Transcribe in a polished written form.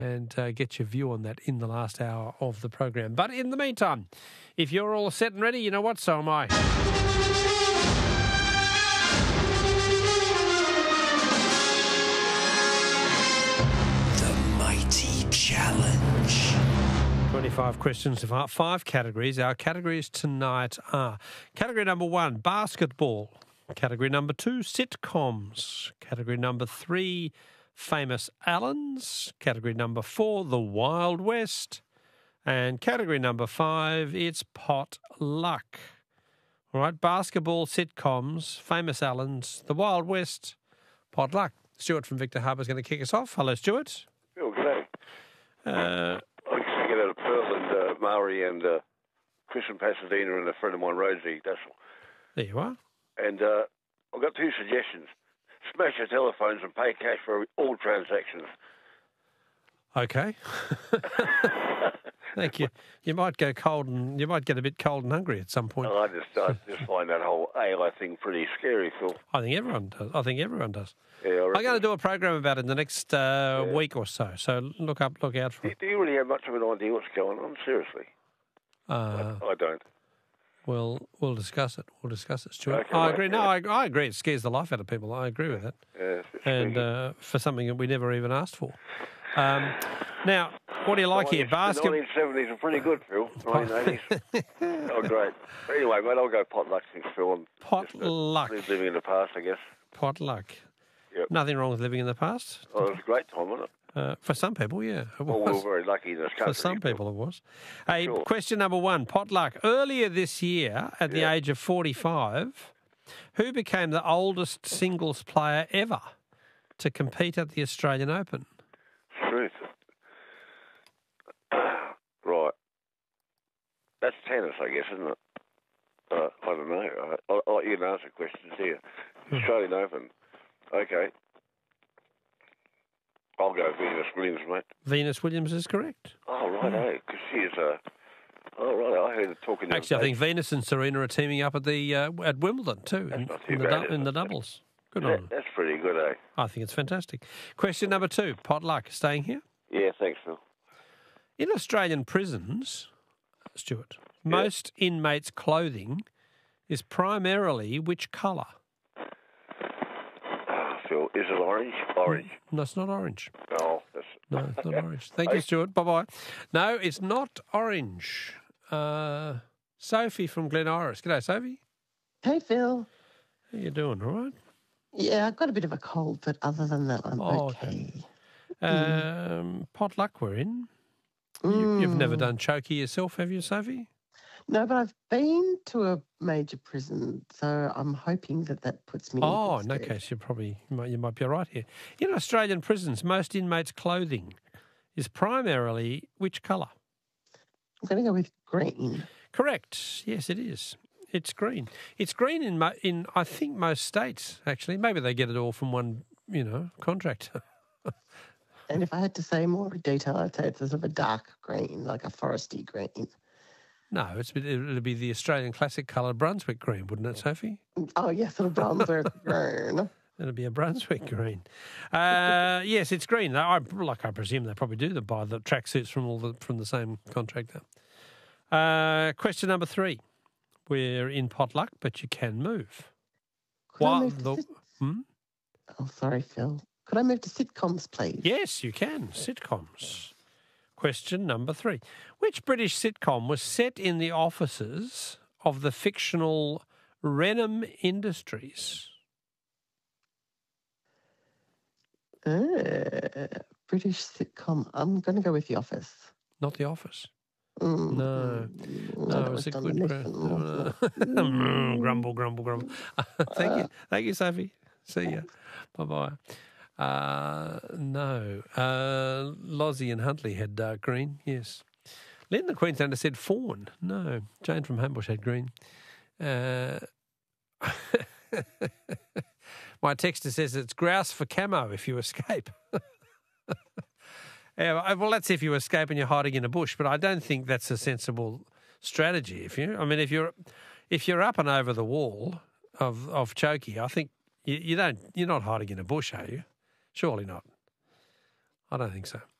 and get your view on that in the last hour of the program. But in the meantime, if you're all set and ready, you know what, so am I. The Mighty Challenge. 25 questions of 5 categories. Our categories tonight are category number 1, basketball. Category number 2, sitcoms. Category number 3, famous Allens. Category number 4, the Wild West. And category number 5, it's pot luck. All right, basketball, sitcoms, famous Allens, the Wild West, pot luck. Stuart from Victor Harbour is going to kick us off. Hello, Stuart. Phil, good day. I used to get out of Pearl and Maori and Chris from Pasadena and a friend of mine, Rosie Dassel. There you are. And I've got 2 suggestions. Smash your telephones and pay cash for all transactions. Okay. Thank you. You might go cold and you might get a bit cold and hungry at some point. I just find that whole AI thing pretty scary, Phil. I think everyone does. Yeah, I'm going to do a program about it in the next week or so. So look out for it. Do you really have much of an idea what's going on? Seriously. I don't. We'll discuss it. We'll discuss it, Stuart. Okay, I agree. mate, No, I agree. It scares the life out of people. I agree with that. Yeah, And for something that we never even asked for. Now, what do you like here? Basketball. The 1970s are pretty good, Phil. 1980s. Oh, great. Anyway, mate, I'll go pot luck things, Phil. Pot luck. Living in the past, I guess. Pot luck. Yep. Nothing wrong with living in the past. Oh, it was a great time, wasn't it? For some people, yeah. It Well, we was. were very lucky in this country. For some people, it was. Hey, Sure. question number 1, pot luck. Earlier this year, at the age of 45, who became the oldest singles player ever to compete at the Australian Open? Truth. Right. That's tennis, I guess, isn't it? I don't know. I'll let you answer questions here. Australian Open. Okay. I'll go Venus Williams, mate. Venus Williams is correct. Oh, right, because she is oh, right, I heard her talking... Actually, I think Venus and Serena are teaming up at the at Wimbledon too, in the doubles. Good on them. That's pretty good, eh? I think it's fantastic. Question number 2, pot luck. Staying here? Yeah, thanks, Phil. In Australian prisons, Stuart, most inmates' clothing is primarily which colour? Phil, is it orange? Orange. No, it's not orange. No, that's... No, it's not orange. Thank you, Stuart. Bye-bye. No, it's not orange. Sophie from Glen Iris. G'day, Sophie. Hey, Phil. How you doing, all right? Yeah, I've got a bit of a cold, but other than that, I'm okay. Pot luck we're in. You've never done chokey yourself, have you, Sophie? No, but I've been to a major prison, so I'm hoping that puts me Oh, in in good that stead. case, you might be all right here. In Australian prisons, most inmates' clothing is primarily which colour? I'm going to go with green. Correct. Yes, it is. It's green. It's green in I think most states, actually. Maybe they get it all from one, contractor. And if I had to say more detail, I'd say it's sort of a dark green, like a foresty green. No, it'd be the Australian classic colour Brunswick green, wouldn't it, Sophie? Oh, yes, sort of Brunswick green. It'd be a Brunswick green. Yes, it's green. I presume they probably do buy the tracksuits from the same contractor. Question number 3. We're in pot luck, but you can move. Oh, sorry, Phil. Could I move to sitcoms, please? Yes, you can. Sitcoms. Question number 3. Which British sitcom was set in the offices of the fictional Renham Industries? British sitcom. I'm going to go with The Office. Not The Office. No, it's a good grumble, grumble, grumble. Thank you, Sophie. See ya. Bye-bye. No. Lozzie and Huntley had dark green, yes. Lynn the Queenslander said fawn. No. Jane from Hambush had green. My texter says it's grouse for camo if you escape. Yeah, well, that's if you escape and you're hiding in a bush, but I don't think that's a sensible strategy. If you're up and over the wall of Chokey, I think you're not hiding in a bush, are you? Surely not. I don't think so.